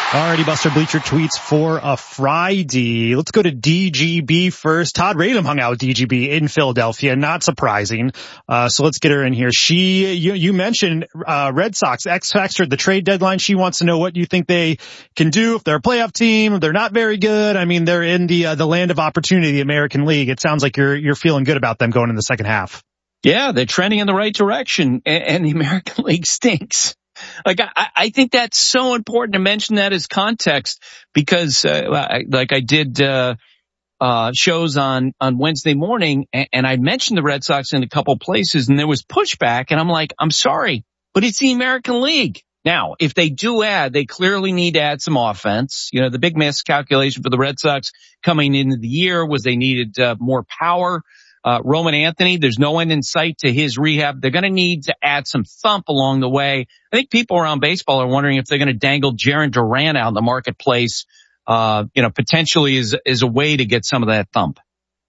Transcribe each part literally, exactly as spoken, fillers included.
Alrighty, Buster Bleacher tweets for a Friday. Let's go to D G B first. Todd Radom hung out with D G B in Philadelphia. Not surprising. Uh, so let's get her in here. She, you, you mentioned, uh, Red Sox X Factor, the trade deadline. She wants to know what you think they can do if they're a playoff team, if they're not very good. I mean, they're in the, uh, the land of opportunity, the American League. It sounds like you're, you're feeling good about them going in the second half. Yeah, they're trending in the right direction, and, and the American League stinks. Like, I, I think that's so important to mention that as context because, uh, I, like I did, uh, uh, shows on, on Wednesday morning and, and I mentioned the Red Sox in a couple places and there was pushback and I'm like, I'm sorry, but it's the American League. Now, if they do add, they clearly need to add some offense. You know, the big miscalculation for the Red Sox coming into the year was they needed, uh, more power. Uh, Roman Anthony, there's no end in sight to his rehab. They're going to need to add some thump along the way. I think people around baseball are wondering if they're going to dangle Jarren Duran out in the marketplace, uh, you know, potentially as, as a way to get some of that thump.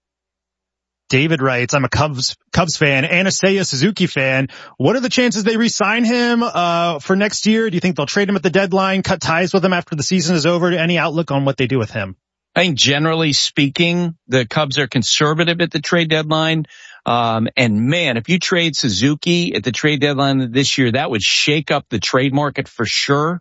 David writes, I'm a Cubs, Cubs fan and a Seiya Suzuki fan. What are the chances they re-sign him, uh, for next year? Do you think they'll trade him at the deadline, cut ties with him after the season is over? Any outlook on what they do with him? I think generally speaking, the Cubs are conservative at the trade deadline. Um, and man, if you trade Suzuki at the trade deadline this year, that would shake up the trade market for sure.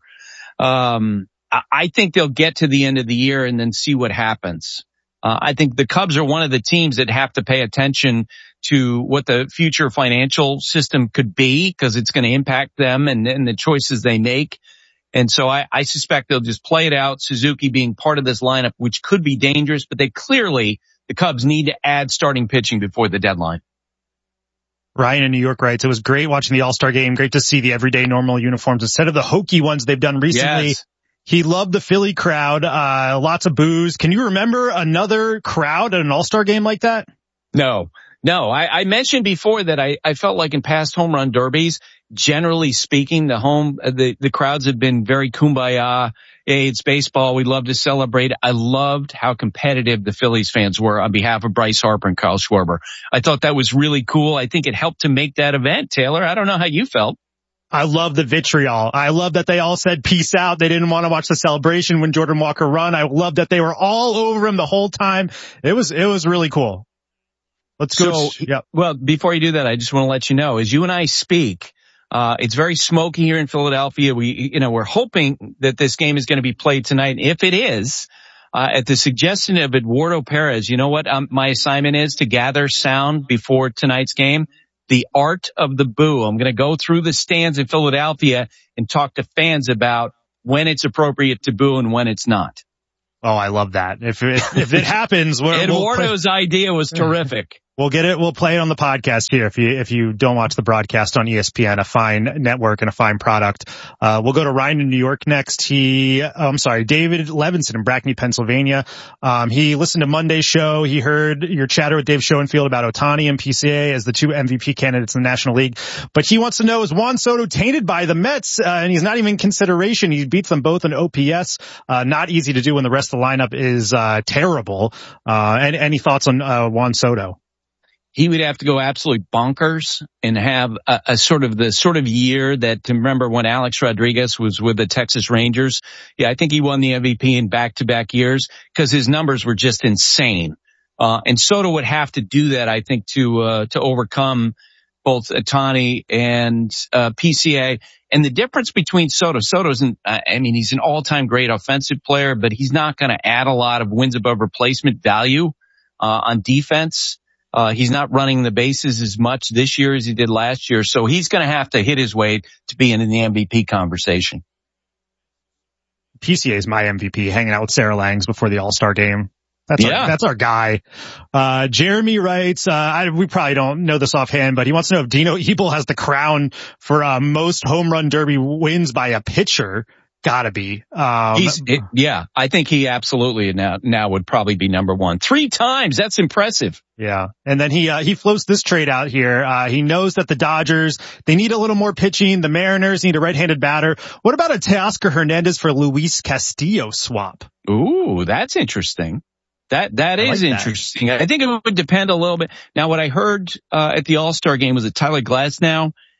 Um, I, I think they'll get to the end of the year and then see what happens. Uh, I think the Cubs are one of the teams that have to pay attention to what the future financial system could be because it's going to impact them and, and the choices they make. And so I, I suspect they'll just play it out, Suzuki being part of this lineup, which could be dangerous, but they clearly, the Cubs need to add starting pitching before the deadline. Ryan in New York writes, it was great watching the All-Star game. Great to see the everyday normal uniforms instead of the hokey ones they've done recently. Yes. He loved the Philly crowd, uh, lots of boos. Can you remember another crowd at an All-Star game like that? No. No, I, I mentioned before that I, I felt like in past home run derbies, generally speaking, the home, the, the crowds have been very kumbaya. Hey, it's baseball. We love to celebrate. I loved how competitive the Phillies fans were on behalf of Bryce Harper and Kyle Schwarber. I thought that was really cool. I think it helped to make that event. Taylor, I don't know how you felt. I love the vitriol. I love that they all said peace out. They didn't want to watch the celebration when Jordan Walker run. I love that they were all over him the whole time. It was, it was really cool. Let's go. So, yeah. Well, before you do that, I just want to let you know, as you and I speak, uh, it's very smoky here in Philadelphia. We, you know, we're hoping that this game is going to be played tonight. If it is, uh, at the suggestion of Eduardo Perez, you know what um, my assignment is to gather sound before tonight's game? The art of the boo. I'm going to go through the stands in Philadelphia and talk to fans about when it's appropriate to boo and when it's not. Oh, I love that. If it, if it happens, we're, Eduardo's we'll idea was terrific. We'll get it. We'll play it on the podcast here. If you, if you don't watch the broadcast on E S P N, a fine network and a fine product. Uh, we'll go to Ryan in New York next. He, oh, I'm sorry, David Levinson in Brackney, Pennsylvania. Um, he listened to Monday's show. He heard your chatter with Dave Schoenfield about Ohtani and P C A as the two M V P candidates in the National League. But he wants to know, is Juan Soto tainted by the Mets? Uh, and he's not even in consideration. He beats them both in O P S. Uh, not easy to do when the rest of the lineup is, uh, terrible. Uh, and any thoughts on, uh, Juan Soto? He would have to go absolutely bonkers and have a, a sort of the sort of year that, to remember when Alex Rodriguez was with the Texas Rangers. Yeah, I think he won the M V P in back-to-back years because his numbers were just insane. Uh, and Soto would have to do that, I think, to, uh, to overcome both Ohtani and, uh, P C A. And the difference between Soto, Soto isn't, I mean, he's an all-time great offensive player, but he's not going to add a lot of wins above replacement value, uh, on defense. Uh, he's not running the bases as much this year as he did last year. So he's going to have to hit his way to being in the M V P conversation. P C A is my M V P, hanging out with Sarah Langs before the All-Star game. That's yeah. our, that's our guy. Uh, Jeremy writes, uh, I, we probably don't know this offhand, but he wants to know if Dino Ebel has the crown for, uh, most home run derby wins by a pitcher. Gotta be. Um, He's, it, yeah, I think he absolutely now, now would probably be number one. Three times. That's impressive. Yeah. And then he, uh, he floats this trade out here. Uh, he knows that the Dodgers, they need a little more pitching. The Mariners need a right-handed batter. What about a Teoscar Hernandez for Luis Castillo swap? Ooh, that's interesting. That, that I is like interesting. that. I think it would depend a little bit. Now, what I heard, uh, at the All-Star game was that Tyler Glasnow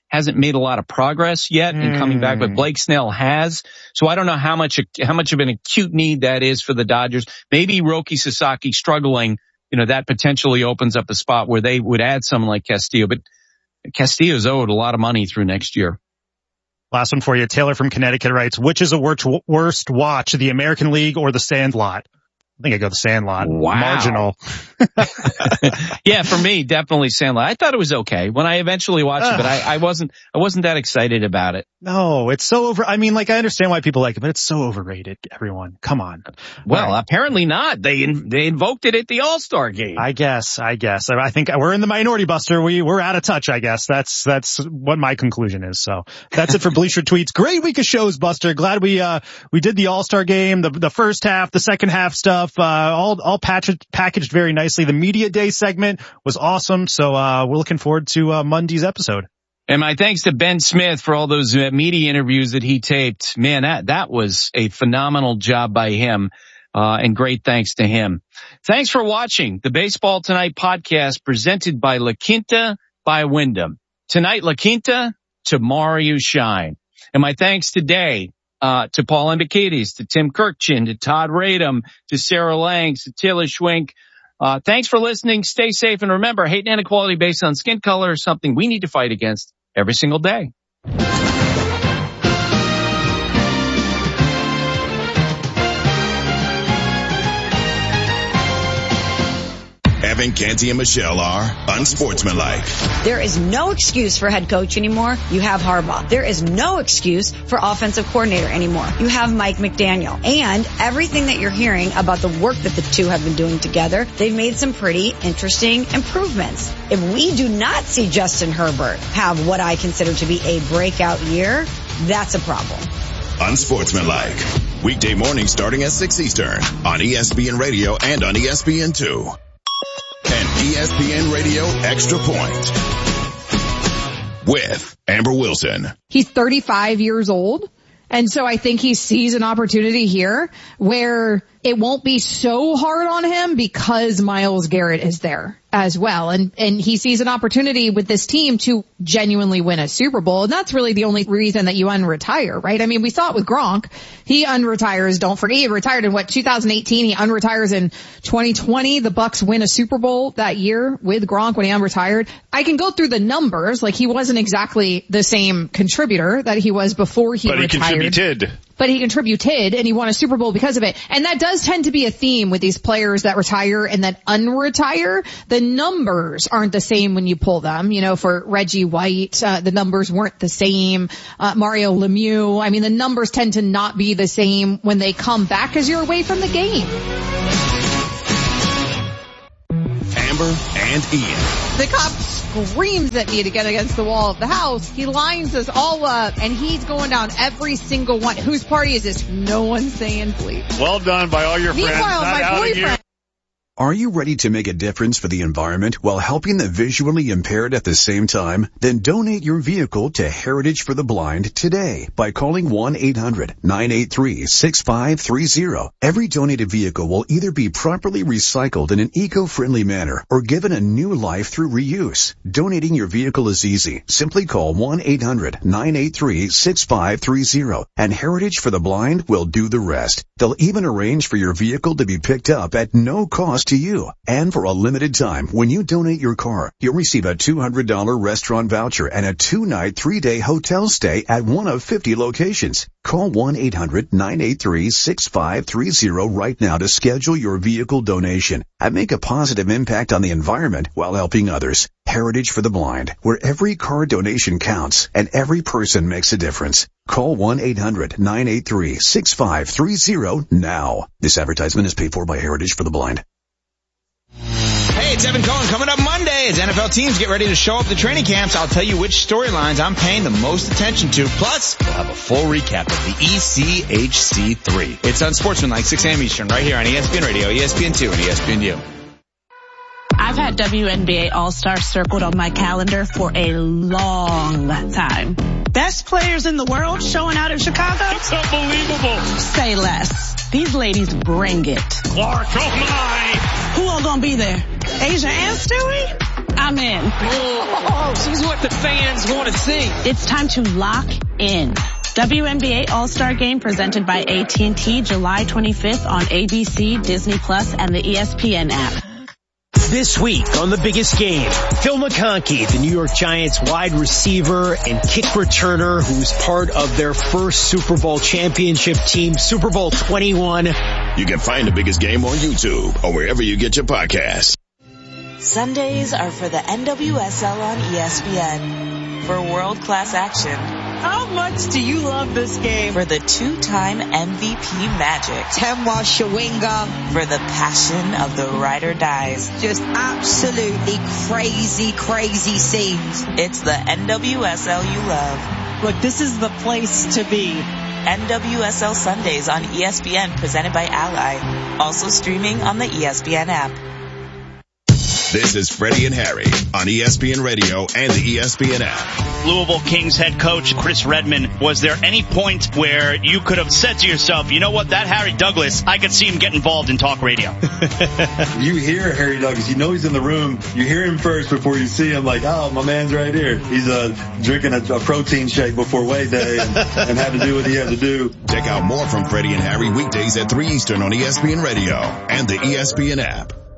hasn't made a lot of progress yet in coming back, but Blake Snell has. So I don't know how much, how much of an acute need that is for the Dodgers. Maybe Roki Sasaki struggling, you know, that potentially opens up a spot where they would add someone like Castillo, but Castillo's owed a lot of money through next year. Last one for you. Taylor from Connecticut writes, which is a worst, worst watch, the American League or the Sandlot? I think I go the Sandlot. Wow. Marginal. Yeah, for me, definitely Sandlot. I thought it was okay when I eventually watched uh, it, but I, I wasn't, I wasn't that excited about it. No, it's so over. I mean, like, I understand why people like it, but it's so overrated. Everyone, come on. Well, right. Apparently not. They, in, they invoked it at the All-Star game. I guess, I guess. I think we're in the minority, Buster. We, we're out of touch, I guess. That's, that's what my conclusion is. So that's it for Bleacher Tweets. Great week of shows, Buster. Glad we, uh, we did the All-Star game, the, the first half, the second half stuff. Uh, all, all packaged, packaged very nicely. The media day segment was awesome. So, uh, we're looking forward to, uh, Monday's episode. And my thanks to Ben Smith for all those uh, media interviews that he taped. Man, that, that was a phenomenal job by him. Uh, and great thanks to him. Thanks for watching the Baseball Tonight podcast presented by La Quinta by Wyndham. Tonight, La Quinta, tomorrow you shine. And my thanks today Uh, to Paul Indicates, to Tim Kirkchin, to Todd Radom, to Sarah Langs, to Taylor Schwenk. Uh, thanks for listening. Stay safe. And remember, hate and inequality based on skin color is something we need to fight against every single day. Evan, Canty, and Michelle are unsportsmanlike. There is no excuse for head coach anymore. You have Harbaugh. There is no excuse for offensive coordinator anymore. You have Mike McDaniel. And everything that you're hearing about the work that the two have been doing together, they've made some pretty interesting improvements. If we do not see Justin Herbert have what I consider to be a breakout year, that's a problem. Unsportsmanlike. Weekday mornings starting at six Eastern on E S P N Radio and on E S P N two. And E S P N Radio Extra Point with Amber Wilson. He's thirty-five years old. And so I think he sees an opportunity here where it won't be so hard on him because Myles Garrett is there as well. And, and he sees an opportunity with this team to genuinely win a Super Bowl. And that's really the only reason that you unretire, right? I mean, we saw it with Gronk. He unretires. Don't forget, he retired in what, two thousand eighteen. He unretires in twenty twenty. The Bucs win a Super Bowl that year with Gronk when he unretired. I can go through the numbers. Like, he wasn't exactly the same contributor that he was before he but retired. But he contributed. But he contributed, and he won a Super Bowl because of it. And that does tend to be a theme with these players that retire and then unretire. The numbers aren't the same when you pull them. You know, for Reggie White, uh, the numbers weren't the same. Uh, Mario Lemieux, I mean, the numbers tend to not be the same when they come back as you're away from the game. Amber and Ian. The cop screams at me to get against the wall of the house. He lines us all up, and he's going down every single one. Whose party is this? No one's saying please. Well done by all your friends. Meanwhile, Not my boyfriend. Are you ready to make a difference for the environment while helping the visually impaired at the same time? Then donate your vehicle to Heritage for the Blind today by calling one eight hundred nine eight three six five three zero. Every donated vehicle will either be properly recycled in an eco-friendly manner or given a new life through reuse. Donating your vehicle is easy. Simply call one eight hundred nine eight three six five three zero and Heritage for the Blind will do the rest. They'll even arrange for your vehicle to be picked up at no cost to you. And for a limited time, when you donate your car, you'll receive a two hundred dollars restaurant voucher and a two-night, three-day hotel stay at one of fifty locations. Call one eight hundred nine eight three six five three zero right now to schedule your vehicle donation and make a positive impact on the environment while helping others. Heritage for the Blind, where every car donation counts and every person makes a difference. Call one eight hundred nine eight three six five three zero now. This advertisement is paid for by Heritage for the Blind. Hey, it's Evan Cohen. Coming up Monday as N F L teams get ready to show up to training camps, I'll tell you which storylines I'm paying the most attention to. Plus, we'll have a full recap of the E C H C three. It's Unsportsmanlike, six a.m. Eastern, right here on E S P N Radio, E S P N two, and E S P N U. I've had W N B A All-Stars circled on my calendar for a long time. Best players in the world showing out in Chicago? It's unbelievable. Say less. These ladies bring it. Clark, oh my. Who all gonna be there? Asia and Stewie? I'm in. Oh, she's what the fans want to see. It's time to lock in. W N B A All-Star Game presented by A T and T July twenty-fifth on A B C, Disney Plus, and the E S P N app. This week on The Biggest Game, Phil McConkey, the New York Giants wide receiver and kick returner who's part of their first Super Bowl championship team, Super Bowl twenty-one. You can find The Biggest Game on YouTube or wherever you get your podcasts. Sundays are for the N W S L on E S P N. For world-class action. How much do you love this game? For the two-time M V P magic. Temwa Shawinga. For the passion of the ride or dies. Just absolutely crazy, crazy scenes. It's the N W S L you love. Look, this is the place to be. N W S L Sundays on E S P N presented by Ally. Also streaming on the E S P N app. This is Freddie and Harry on E S P N Radio and the E S P N app. Louisville Kings head coach Chris Redman, was there any point where you could have said to yourself, you know what, that Harry Douglas, I could see him get involved in talk radio? You hear Harry Douglas, you know he's in the room. You hear him first before you see him, like, oh, my man's right here. He's uh, drinking a, a protein shake before weigh day and, and had to do what he had to do. Check out more from Freddie and Harry weekdays at three Eastern on E S P N Radio and the E S P N app.